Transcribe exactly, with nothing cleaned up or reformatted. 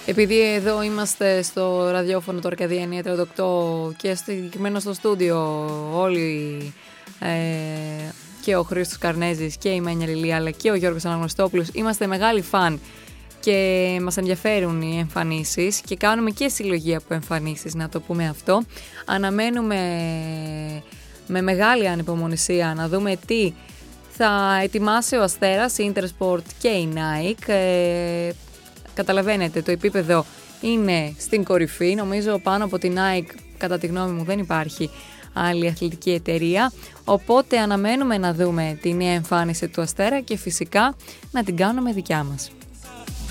Επειδή εδώ είμαστε στο ραδιόφωνο του Αρκαδία εννιακόσια τριάντα οκτώ και συγκεκριμένα στο στούντιο όλοι, ε, και ο Χρήστος Καρνέζης και η Μένια Λιλία αλλά και ο Γιώργος Αναγνωστόπουλος, είμαστε μεγάλοι φαν και μας ενδιαφέρουν οι εμφανίσεις και κάνουμε και συλλογή από εμφανίσεις, να το πούμε αυτό. Αναμένουμε με μεγάλη ανυπομονησία να δούμε τι θα ετοιμάσει ο Αστέρας, η Intersport και η Nike. Ε, καταλαβαίνετε, το επίπεδο είναι στην κορυφή. Νομίζω πάνω από την Nike, κατά τη γνώμη μου, δεν υπάρχει άλλη αθλητική εταιρεία. Οπότε αναμένουμε να δούμε τη νέα εμφάνιση του Αστέρα και φυσικά να την κάνουμε δικιά μας.